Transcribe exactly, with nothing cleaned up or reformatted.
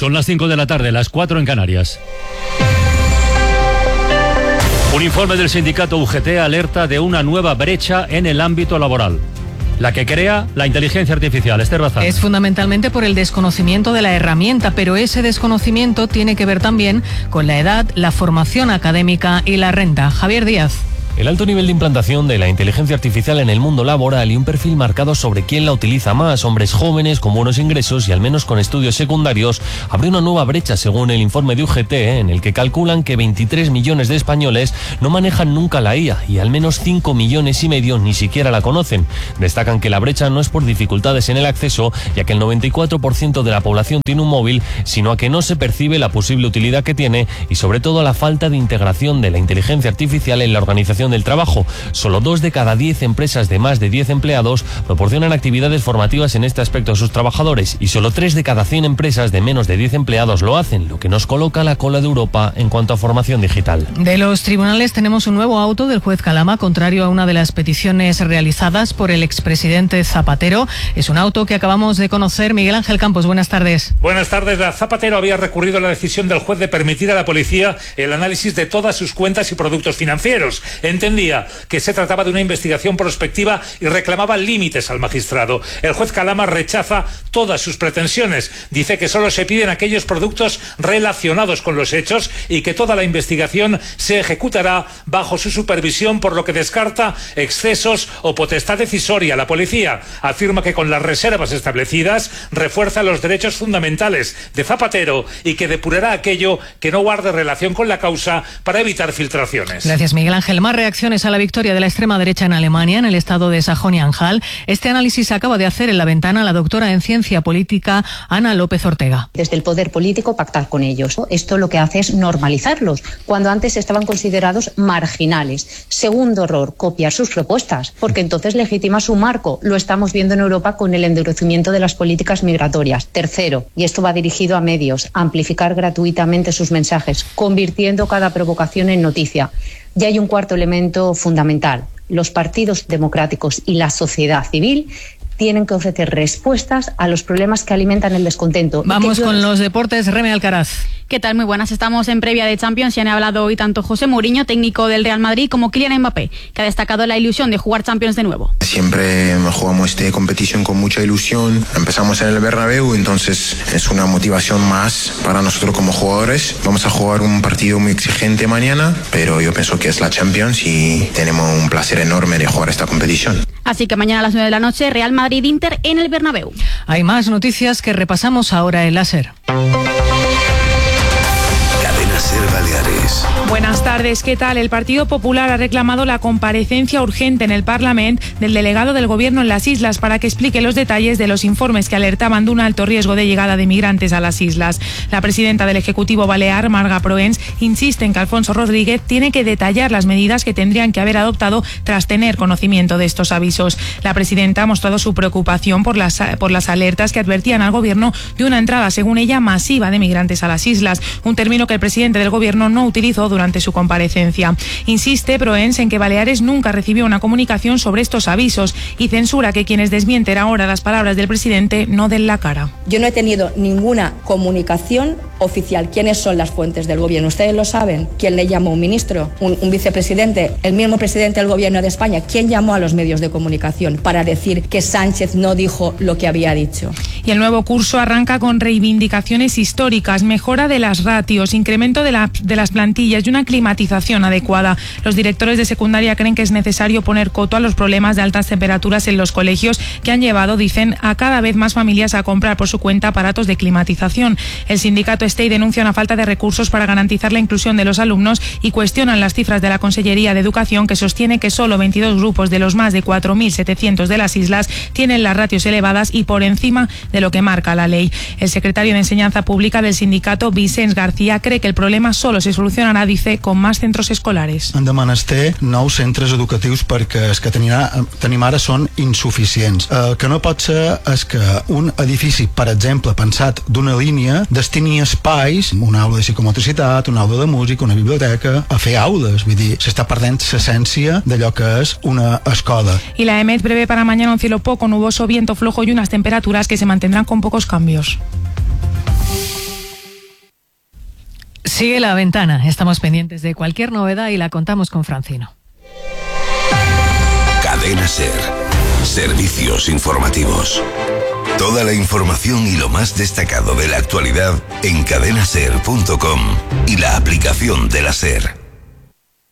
Son las cinco de la tarde, las cuatro en Canarias. Un informe del sindicato U G T alerta de una nueva brecha en el ámbito laboral. La que crea la inteligencia artificial. Esther Bazán. Es fundamentalmente por el desconocimiento de la herramienta, pero ese desconocimiento tiene que ver también con la edad, la formación académica y la renta. Javier Díaz. El alto nivel de implantación de la inteligencia artificial en el mundo laboral y un perfil marcado sobre quién la utiliza más, hombres jóvenes con buenos ingresos y al menos con estudios secundarios, abre una nueva brecha según el informe de U G T, en el que calculan que veintitrés millones de españoles no manejan nunca la I A y al menos cinco millones y medio ni siquiera la conocen. Destacan que la brecha no es por dificultades en el acceso, ya que el noventa y cuatro por ciento de la población tiene un móvil, sino a que no se percibe la posible utilidad que tiene y sobre todo a la falta de integración de la inteligencia artificial en la organización del trabajo. Solo dos de cada diez empresas de más de diez empleados proporcionan actividades formativas en este aspecto a sus trabajadores y solo tres de cada cien empresas de menos de diez empleados lo hacen, lo que nos coloca a la cola de Europa en cuanto a formación digital. De los tribunales tenemos un nuevo auto del juez Calama, contrario a una de las peticiones realizadas por el expresidente Zapatero. Es un auto que acabamos de conocer. Miguel Ángel Campos, buenas tardes. Buenas tardes. La Zapatero había recurrido a la decisión del juez de permitir a la policía el análisis de todas sus cuentas y productos financieros. Entendía que se trataba de una investigación prospectiva y reclamaba límites al magistrado. El juez Calama rechaza todas sus pretensiones. Dice que solo se piden aquellos productos relacionados con los hechos y que toda la investigación se ejecutará bajo su supervisión, por lo que descarta excesos o potestad decisoria. La policía afirma que con las reservas establecidas refuerza los derechos fundamentales de Zapatero y que depurará aquello que no guarde relación con la causa para evitar filtraciones. Gracias, Miguel Ángel. Más reacciones a la victoria de la extrema derecha en Alemania, en el estado de Sajonia-Anhalt. Este análisis acaba de hacer en La Ventana la doctora en ciencia política Ana López Ortega. Desde el poder político pactar con ellos. Esto lo que hace es normalizarlos, cuando antes estaban considerados marginales. Segundo error, copiar sus propuestas, porque entonces legitima su marco. Lo estamos viendo en Europa con el endurecimiento de las políticas migratorias. Tercero, y esto va dirigido a medios, amplificar gratuitamente sus mensajes, convirtiendo cada provocación en noticia. Y hay un cuarto elemento fundamental. Los partidos democráticos y la sociedad civil tienen que ofrecer respuestas a los problemas que alimentan el descontento. Vamos yo... con los deportes. Reme Alcaraz. ¿Qué tal? Muy buenas. Estamos en previa de Champions y han hablado hoy tanto José Mourinho, técnico del Real Madrid, como Kylian Mbappé, que ha destacado la ilusión de jugar Champions de nuevo. Siempre jugamos esta competición con mucha ilusión. Empezamos en el Bernabéu, entonces es una motivación más para nosotros como jugadores. Vamos a jugar un partido muy exigente mañana, pero yo pienso que es la Champions y tenemos un placer enorme de jugar esta competición. Así que mañana a las nueve de la noche, Real Madrid-Inter en el Bernabéu. Hay más noticias que repasamos ahora en Láser. Ser Baleares. Buenas tardes, ¿qué tal? El Partido Popular ha reclamado la comparecencia urgente en el Parlamento del delegado del Gobierno en las islas para que explique los detalles de los informes que alertaban de un alto riesgo de llegada de migrantes a las islas. La presidenta del Ejecutivo Balear, Marga Proens, insiste en que Alfonso Rodríguez tiene que detallar las medidas que tendrían que haber adoptado tras tener conocimiento de estos avisos. La presidenta ha mostrado su preocupación por las, por las alertas que advertían al Gobierno de una entrada, según ella, masiva de migrantes a las islas, un término que el presidente del Gobierno no utilizó durante su comparecencia. Insiste Proens en que Baleares nunca recibió una comunicación sobre estos avisos y censura que quienes desmienten ahora las palabras del presidente no den la cara. Yo no he tenido ninguna comunicación oficial. ¿Quiénes son las fuentes del Gobierno? ¿Ustedes lo saben? ¿Quién le llamó? ¿Un ministro? ¿Un, un vicepresidente? ¿El mismo presidente del Gobierno de España? ¿Quién llamó a los medios de comunicación para decir que Sánchez no dijo lo que había dicho? Y el nuevo curso arranca con reivindicaciones históricas, mejora de las ratios, incremento de, la, de las plantillas y una climatización adecuada. Los directores de secundaria creen que es necesario poner coto a los problemas de altas temperaturas en los colegios que han llevado, dicen, a cada vez más familias a comprar por su cuenta aparatos de climatización. El sindicato STEI denuncia una falta de recursos para garantizar la inclusión de los alumnos y cuestionan las cifras de la Consellería de Educación, que sostiene que solo veintidós grupos de los más de cuatro mil setecientos de las islas tienen las ratios elevadas y por encima de lo que marca la ley. El secretario de Enseñanza Pública del sindicato, Vicens García, cree que el problema solo se solucionarà, dice, con más centros escolares. Han de menester nous centres educatius perquè els que tenim ara són insuficients. El que no pot ser és que un edifici, per exemple, pensat d'una línia, destini espais, una aula de psicomotricitat, una aula de música, una biblioteca, a fer aules. Vull dir, s'està perdent l'essència d'allò que és una escola. Y la EMET prevé para mañana un cielo poco nuboso, viento flojo y unas temperaturas que se mantendrán con pocos cambios. Sigue La Ventana. Estamos pendientes de cualquier novedad y la contamos con Francino. Cadena SER. Servicios informativos. Toda la información y lo más destacado de la actualidad en cadena ser punto com y la aplicación de la SER.